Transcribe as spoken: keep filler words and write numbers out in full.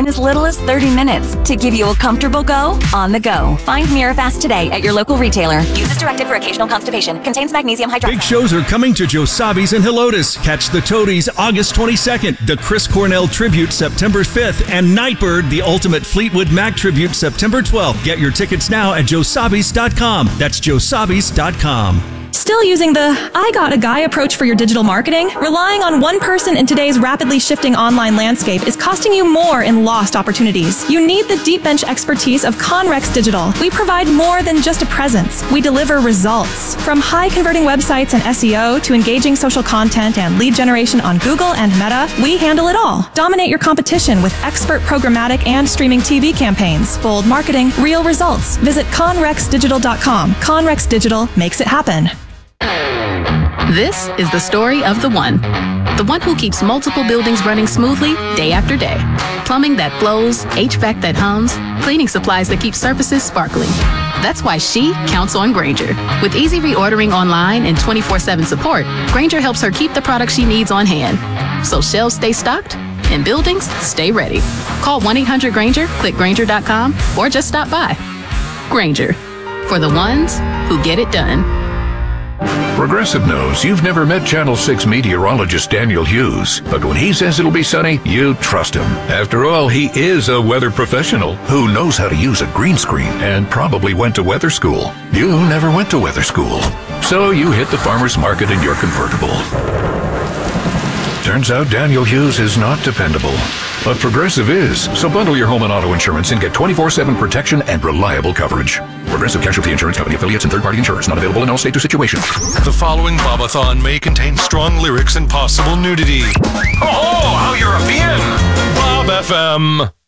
in as little as thirty minutes to give you a comfortable go on the go. Find MiraFast today at your local retailer. Use as directed for occasional constipation. Contains magnesium hydroxide. Big shows are coming to Joe Savi's in Helotes. Catch the Toadies August twenty-second, the Chris Cornell Tribute September fifth, and Nightbird, the Ultimate Fleetwood Mac Tribute September twelfth. Get your tickets now at joe sabis dot com. That's joe sabis dot com. Still using the I got a guy approach for your digital marketing? Relying on one person in today's rapidly shifting online landscape is costing you more in lost opportunities. You need the deep bench expertise of Conrex Digital. We provide more than just a presence. We deliver results. From high converting websites and S E O to engaging social content and lead generation on Google and Meta, we handle it all. Dominate your competition with expert programmatic and streaming T V campaigns. Bold marketing, real results. Visit conrex digital dot com. Conrex Digital makes it happen. This is the story of the one. The one who keeps multiple buildings running smoothly day after day. Plumbing that flows, H V A C that hums, cleaning supplies that keep surfaces sparkling. That's why she counts on Grainger. With easy reordering online and twenty-four seven support, Grainger helps her keep the products she needs on hand. So shelves stay stocked and buildings stay ready. Call one eight hundred Grainger, click Grainger dot com, or just stop by. Grainger, for the ones who get it done. Progressive knows you've never met Channel six meteorologist Daniel Hughes, but when he says it'll be sunny, you trust him. After all, he is a weather professional who knows how to use a green screen and probably went to weather school. You never went to weather school, so you hit the farmer's market in your convertible. Turns out Daniel Hughes is not dependable, but Progressive is. So bundle your home and auto insurance and get twenty-four seven protection and reliable coverage. Progressive Casualty Insurance Company affiliates and third-party insurers. Not available in all states or situations. The following Bobathon may contain strong lyrics and possible nudity. Oh, how European! Bob F M.